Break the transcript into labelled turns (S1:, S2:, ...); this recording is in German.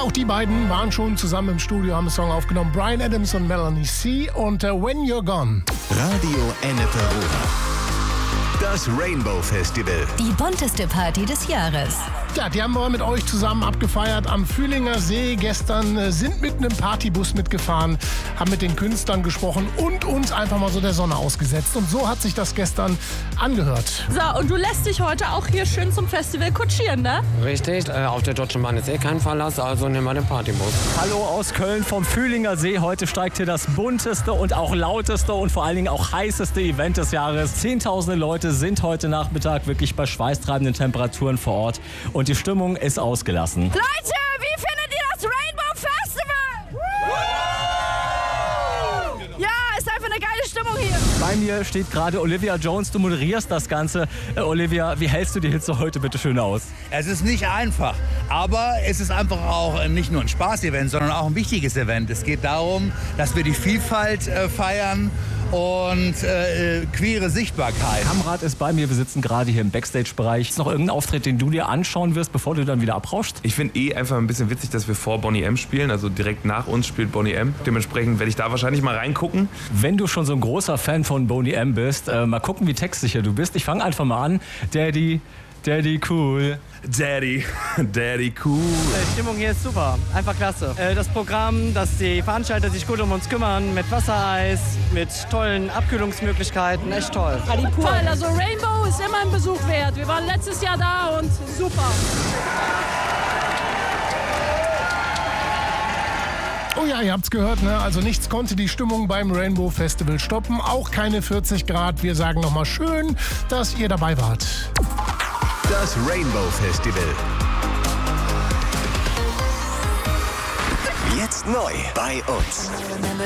S1: auch die beiden waren schon zusammen im Studio, haben einen Song aufgenommen. Bryan Adams und Melanie C. und When You're Gone.
S2: Radio Ennepe-Ruhr. Das Rainbow Festival.
S3: Die bunteste Party des Jahres.
S1: Ja, die haben wir mit euch zusammen abgefeiert am Fühlinger See. Gestern sind mit einem Partybus mitgefahren, haben mit den Künstlern gesprochen und uns einfach mal so der Sonne ausgesetzt. Und so hat sich das gestern angehört.
S4: So, und du lässt dich heute auch hier schön zum Festival kutschieren, ne?
S5: Richtig, auf der Deutschen Bahn ist kein Verlass, also nehmen wir den Partybus.
S6: Hallo aus Köln vom Fühlinger See. Heute steigt hier das bunteste und auch lauteste und vor allen Dingen auch heißeste Event des Jahres. Zehntausende Leute sind heute Nachmittag wirklich bei schweißtreibenden Temperaturen vor Ort und die Stimmung ist ausgelassen.
S4: Leute, wie findet ihr das Rainbow Festival? Ja, ist einfach eine geile Stimmung hier.
S6: Bei mir steht gerade Olivia Jones. Du moderierst das Ganze. Olivia, wie hältst du die Hitze heute bitte schön aus?
S7: Es ist nicht einfach, aber es ist einfach auch nicht nur ein Spaß-Event, sondern auch ein wichtiges Event. Es geht darum, dass wir die Vielfalt feiern und queere Sichtbarkeit.
S6: Kamrat ist bei mir, wir sitzen gerade hier im Backstage-Bereich. Ist noch irgendein Auftritt, den du dir anschauen wirst, bevor du dann wieder abrauschst?
S8: Ich finde einfach ein bisschen witzig, dass wir vor Boney M spielen, also direkt nach uns spielt Boney M. Dementsprechend werde ich da wahrscheinlich mal reingucken.
S6: Wenn du schon so ein großer Fan von Boney M bist, mal gucken, wie textsicher du bist. Ich fange einfach mal an. Daddy cool.
S8: Daddy cool.
S9: Die Stimmung hier ist super, einfach klasse. Das Programm, dass die Veranstalter sich gut um uns kümmern, mit Wassereis, mit tollen Abkühlungsmöglichkeiten, echt toll.
S4: Toll, also Rainbow ist immer ein Besuch wert. Wir waren letztes Jahr da und super.
S1: Oh ja, ihr habt's gehört, ne? Also nichts konnte die Stimmung beim Rainbow Festival stoppen. Auch keine 40 Grad. Wir sagen nochmal schön, dass ihr dabei wart.
S2: Das Rainbow Festival. Jetzt neu bei uns.